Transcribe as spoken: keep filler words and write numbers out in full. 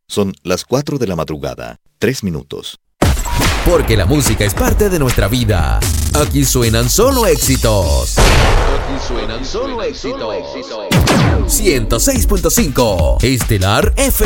Son las cuatro de la madrugada, tres minutos. Porque la música es parte de nuestra vida. Aquí suenan solo éxitos. Aquí suenan solo éxitos. ciento seis punto cinco Estelar F M.